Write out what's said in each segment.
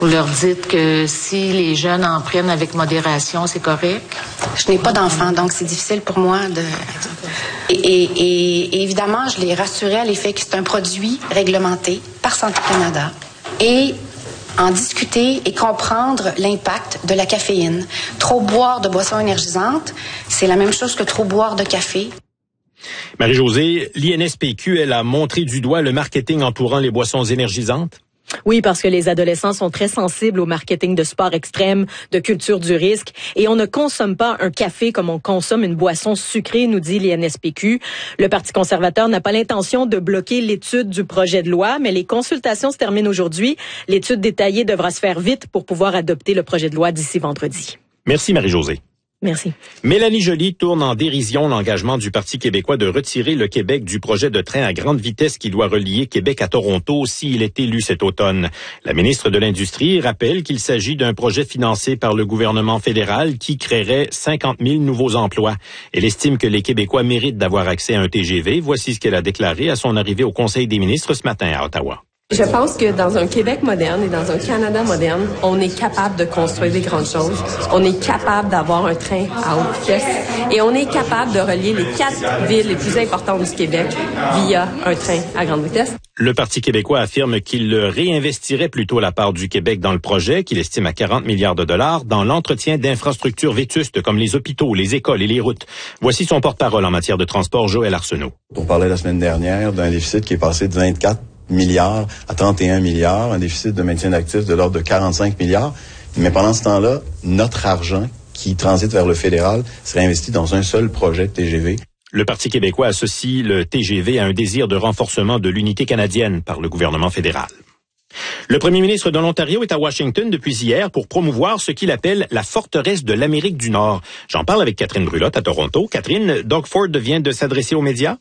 Vous leur dites que si les jeunes en prennent avec modération, c'est correct? Je n'ai pas d'enfants, donc c'est difficile pour moi de... Et évidemment, je les rassurais à l'effet que c'est un produit réglementé par Santé Canada. Et en discuter et comprendre l'impact de la caféine. Trop boire de boissons énergisantes, c'est la même chose que trop boire de café. Marie-Josée, l'INSPQ, elle a montré du doigt le marketing entourant les boissons énergisantes? Oui, parce que les adolescents sont très sensibles au marketing de sport extrême, de culture du risque, et on ne consomme pas un café comme on consomme une boisson sucrée, nous dit l'INSPQ. Le Parti conservateur n'a pas l'intention de bloquer l'étude du projet de loi, mais les consultations se terminent aujourd'hui. L'étude détaillée devra se faire vite pour pouvoir adopter le projet de loi d'ici vendredi. Merci Marie-Josée. Merci. Mélanie Joly tourne en dérision l'engagement du Parti québécois de retirer le Québec du projet de train à grande vitesse qui doit relier Québec à Toronto s'il est élu cet automne. La ministre de l'Industrie rappelle qu'il s'agit d'un projet financé par le gouvernement fédéral qui créerait 50 000 nouveaux emplois. Elle estime que les Québécois méritent d'avoir accès à un TGV. Voici ce qu'elle a déclaré à son arrivée au Conseil des ministres ce matin à Ottawa. Je pense que dans un Québec moderne et dans un Canada moderne, on est capable de construire des grandes choses. On est capable d'avoir un train à haute vitesse et on est capable de relier les 4 villes les plus importantes du Québec via un train à grande vitesse. Le Parti québécois affirme qu'il réinvestirait plutôt la part du Québec dans le projet, qu'il estime à 40 milliards de dollars, dans l'entretien d'infrastructures vétustes comme les hôpitaux, les écoles et les routes. Voici son porte-parole en matière de transport, Joël Arsenault. On parlait la semaine dernière d'un déficit qui est passé de 24 milliards à 31 milliards, un déficit de maintien d'actifs de l'ordre de 45 milliards. Mais pendant ce temps-là, notre argent qui transite vers le fédéral serait investi dans un seul projet de TGV. Le Parti québécois associe le TGV à un désir de renforcement de l'unité canadienne par le gouvernement fédéral. Le premier ministre de l'Ontario est à Washington depuis hier pour promouvoir ce qu'il appelle la forteresse de l'Amérique du Nord. J'en parle avec Catherine Brulotte à Toronto. Catherine, Doug Ford vient de s'adresser aux médias?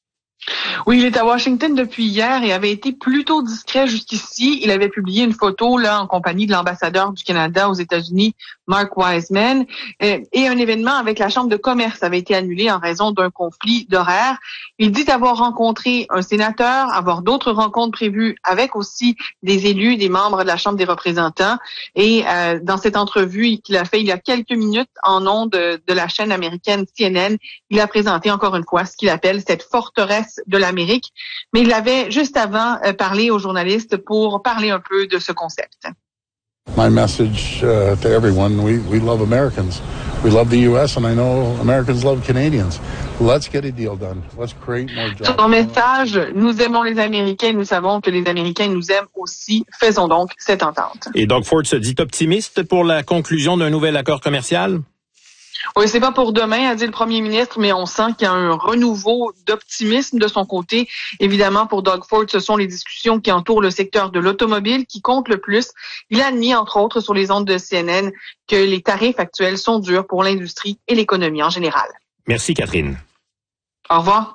Oui, il est à Washington depuis hier et avait été plutôt discret jusqu'ici. Il avait publié une photo là en compagnie de l'ambassadeur du Canada aux États-Unis, Mark Wiseman, et un événement avec la Chambre de commerce avait été annulé en raison d'un conflit d'horaire. Il dit avoir rencontré un sénateur, avoir d'autres rencontres prévues avec aussi des élus, des membres de la Chambre des représentants. Et dans cette entrevue qu'il a fait il y a quelques minutes en ondes de la chaîne américaine CNN, il a présenté encore une fois ce qu'il appelle cette forteresse de l'Amérique, mais il avait juste avant parlé aux journalistes pour parler un peu de ce concept. My message to everyone, we love Americans. We love the US and I know Americans love Canadians. Let's get a deal done. Let's create more jobs. Son message, nous aimons les Américains, nous savons que les Américains nous aiment aussi. Faisons donc cette entente. Et Doug Ford se dit optimiste pour la conclusion d'un nouvel accord commercial? Oui, c'est pas pour demain, a dit le premier ministre, mais on sent qu'il y a un renouveau d'optimisme de son côté. Évidemment, pour Doug Ford, ce sont les discussions qui entourent le secteur de l'automobile qui comptent le plus. Il a admis, entre autres, sur les ondes de CNN, que les tarifs actuels sont durs pour l'industrie et l'économie en général. Merci, Catherine. Au revoir.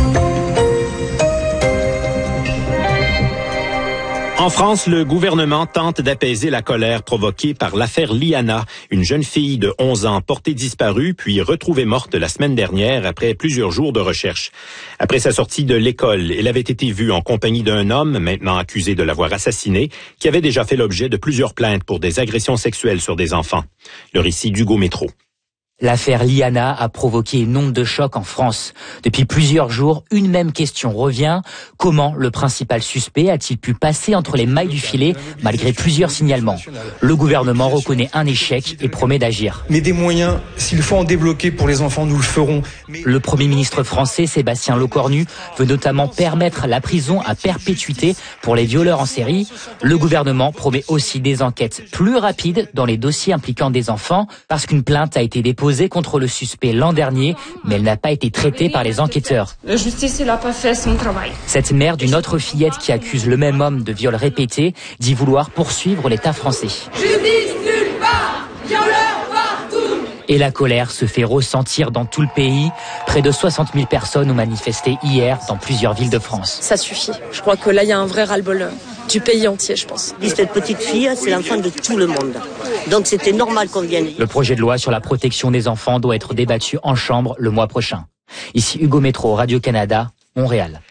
En France, le gouvernement tente d'apaiser la colère provoquée par l'affaire Liana, une jeune fille de 11 ans portée disparue puis retrouvée morte la semaine dernière après plusieurs jours de recherche. Après sa sortie de l'école, elle avait été vue en compagnie d'un homme, maintenant accusé de l'avoir assassinée, qui avait déjà fait l'objet de plusieurs plaintes pour des agressions sexuelles sur des enfants. Le récit d'Hugo Métro. L'affaire Liana a provoqué une onde de choc en France. Depuis plusieurs jours, une même question revient. Comment le principal suspect a-t-il pu passer entre les mailles du filet malgré plusieurs signalements? Le gouvernement reconnaît un échec et promet d'agir. Mais des moyens, s'il faut en débloquer pour les enfants, nous le ferons. Le Premier ministre français, Sébastien Lecornu, veut notamment permettre la prison à perpétuité pour les violeurs en série. Le gouvernement promet aussi des enquêtes plus rapides dans les dossiers impliquant des enfants parce qu'une plainte a été déposée contre le suspect l'an dernier, mais elle n'a pas été traitée par les enquêteurs. La justice n'a pas fait son travail. Cette mère d'une autre fillette qui accuse le même homme de viol répété dit vouloir poursuivre l'État français. Justice nulle part, violeur partout. Et la colère se fait ressentir dans tout le pays. Près de 60 000 personnes ont manifesté hier dans plusieurs villes de France. Ça suffit. Je crois que là, il y a un vrai ras-le-bol du pays entier, je pense. Cette petite fille, c'est l'enfant de tout le monde. Donc c'était normal qu'on vienne. Le projet de loi sur la protection des enfants doit être débattu en chambre le mois prochain. Ici Hugo Métro, Radio-Canada, Montréal.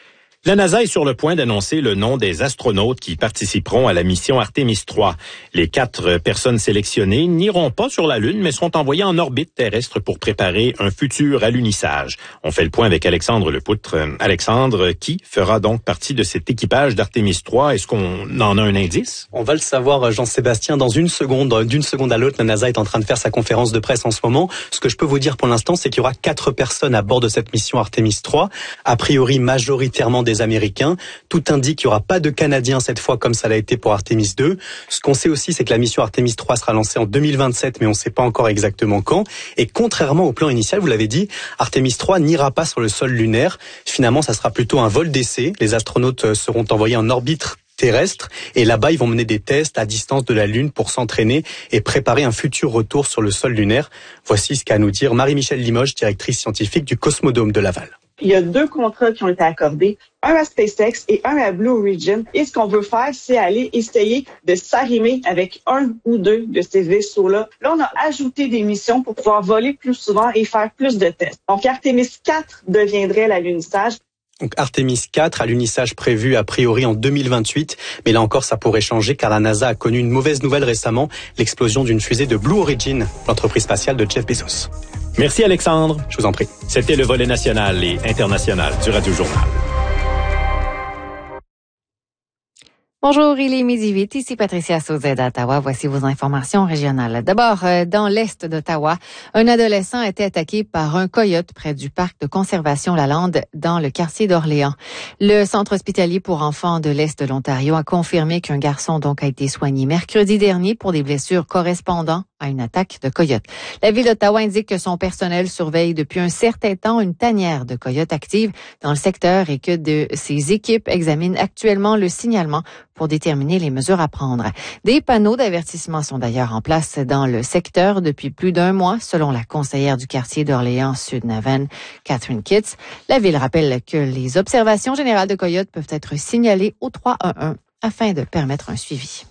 La NASA est sur le point d'annoncer le nom des astronautes qui participeront à la mission Artemis 3. Les 4 personnes sélectionnées n'iront pas sur la Lune, mais seront envoyées en orbite terrestre pour préparer un futur alunissage. On fait le point avec Alexandre Lepoutre. Alexandre, qui fera donc partie de cet équipage d'Artemis 3? Est-ce qu'on en a un indice? On va le savoir, Jean-Sébastien, dans une seconde. D'une seconde à l'autre, la NASA est en train de faire sa conférence de presse en ce moment. Ce que je peux vous dire pour l'instant, c'est qu'il y aura 4 personnes à bord de cette mission Artemis 3, a priori majoritairement des Américains. Tout indique qu'il n'y aura pas de Canadiens cette fois comme ça l'a été pour Artemis 2. Ce qu'on sait aussi, c'est que la mission Artemis 3 sera lancée en 2027, mais on ne sait pas encore exactement quand. Et contrairement au plan initial, vous l'avez dit, Artemis 3 n'ira pas sur le sol lunaire. Finalement, ça sera plutôt un vol d'essai. Les astronautes seront envoyés en orbite terrestre et là-bas, ils vont mener des tests à distance de la Lune pour s'entraîner et préparer un futur retour sur le sol lunaire. Voici ce qu'a à nous dire Marie-Michèle Limoges, directrice scientifique du Cosmodome de Laval. Il y a 2 contrats qui ont été accordés, un à SpaceX et un à Blue Origin. Et ce qu'on veut faire, c'est aller essayer de s'arrimer avec un ou 2 de ces vaisseaux-là. Là, on a ajouté des missions pour pouvoir voler plus souvent et faire plus de tests. Donc, Artemis 4 deviendrait l'alunissage. Donc Artemis 4, alunissage prévu a priori en 2028, mais là encore ça pourrait changer car la NASA a connu une mauvaise nouvelle récemment, l'explosion d'une fusée de Blue Origin, l'entreprise spatiale de Jeff Bezos. Merci Alexandre. Je vous en prie. C'était le volet national et international du Radio Journal. Bonjour, il est 12h08. Ici Patricia Sauzet d'Ottawa. Voici vos informations régionales. D'abord, dans l'est d'Ottawa, un adolescent a été attaqué par un coyote près du parc de conservation Lalande dans le quartier d'Orléans. Le centre hospitalier pour enfants de l'est de l'Ontario a confirmé qu'un garçon donc a été soigné mercredi dernier pour des blessures correspondant à une attaque de coyote. La ville d'Ottawa indique que son personnel surveille depuis un certain temps une tanière de coyotes active dans le secteur et que ses équipes examinent actuellement le signalement pour déterminer les mesures à prendre. Des panneaux d'avertissement sont d'ailleurs en place dans le secteur depuis plus d'1 mois, selon la conseillère du quartier d'Orléans-Sud-Navan, Catherine Kitts. La ville rappelle que les observations générales de coyotes peuvent être signalées au 311 afin de permettre un suivi.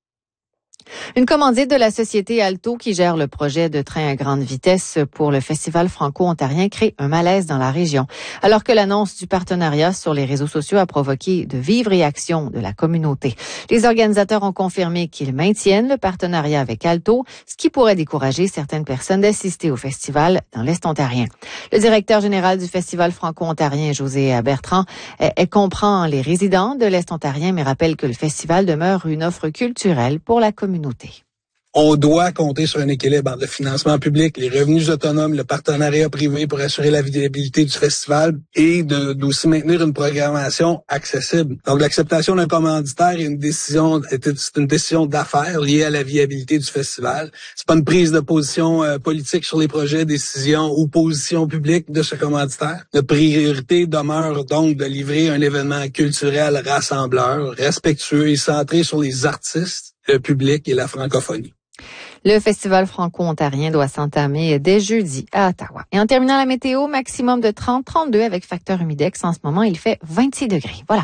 Une commandite de la société Alto qui gère le projet de train à grande vitesse pour le Festival franco-ontarien crée un malaise dans la région. Alors que l'annonce du partenariat sur les réseaux sociaux a provoqué de vives réactions de la communauté. Les organisateurs ont confirmé qu'ils maintiennent le partenariat avec Alto, ce qui pourrait décourager certaines personnes d'assister au festival dans l'Est ontarien. Le directeur général du Festival franco-ontarien, José Bertrand, comprend les résidents de l'Est ontarien, mais rappelle que le festival demeure une offre culturelle pour la communauté. On doit compter sur un équilibre entre le financement public, les revenus autonomes, le partenariat privé pour assurer la viabilité du festival et d'aussi maintenir une programmation accessible. Donc, l'acceptation d'un commanditaire est une décision d'affaires liée à la viabilité du festival. C'est pas une prise de position politique sur les projets, décision ou position publique de ce commanditaire. Notre priorité demeure donc de livrer un événement culturel rassembleur, respectueux et centré sur les artistes, le public et la francophonie. Le festival franco-ontarien doit s'entamer dès jeudi à Ottawa. Et en terminant la météo, maximum de 30-32 avec facteur humidex. En ce moment, il fait 26 degrés. Voilà.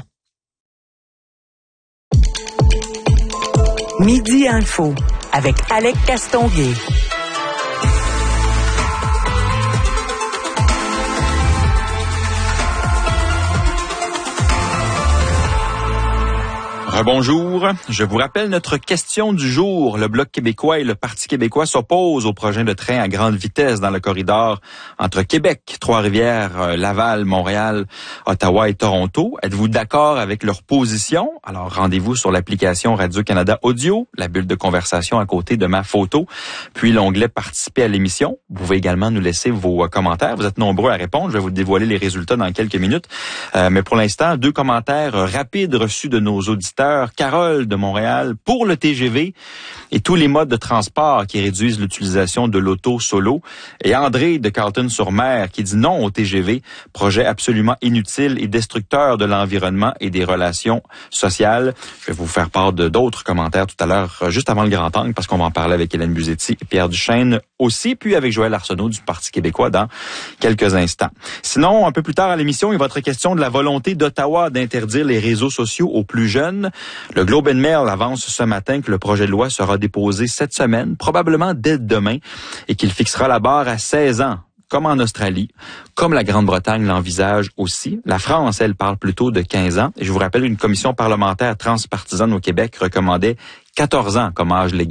Midi Info avec Alec Castonguay. Bonjour. Je vous rappelle notre question du jour. Le Bloc québécois et le Parti québécois s'opposent au projet de train à grande vitesse dans le corridor entre Québec, Trois-Rivières, Laval, Montréal, Ottawa et Toronto. Êtes-vous d'accord avec leur position? Alors, rendez-vous sur l'application Radio-Canada Audio, la bulle de conversation à côté de ma photo, puis l'onglet « Participer à l'émission ». Vous pouvez également nous laisser vos commentaires. Vous êtes nombreux à répondre. Je vais vous dévoiler les résultats dans quelques minutes. Mais pour l'instant, 2 commentaires rapides reçus de nos auditeurs. Carole de Montréal pour le TGV et tous les modes de transport qui réduisent l'utilisation de l'auto solo. Et André de Carleton-sur-Mer qui dit non au TGV, projet absolument inutile et destructeur de l'environnement et des relations sociales. Je vais vous faire part de d'autres commentaires tout à l'heure, juste avant le grand angle, parce qu'on va en parler avec Hélène Buzetti et Pierre Duchesne aussi, puis avec Joël Arsenault du Parti québécois dans quelques instants. Sinon, un peu plus tard à l'émission, il y a votre question de la volonté d'Ottawa d'interdire les réseaux sociaux aux plus jeunes. Le Globe and Mail avance ce matin que le projet de loi sera déposé cette semaine, probablement dès demain, et qu'il fixera la barre à 16 ans comme en Australie, comme la Grande-Bretagne l'envisage aussi. La France, elle, parle plutôt de 15 ans. Et je vous rappelle, une commission parlementaire transpartisane au Québec recommandait 14 ans comme âge légal